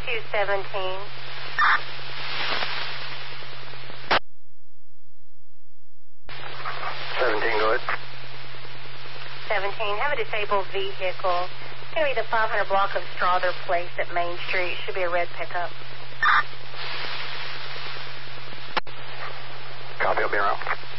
217. 17, go ahead. 17, have a disabled vehicle. It's going to be the 500 block of Strother Place at Main Street. Should be a red pickup. Copy, I'll be around.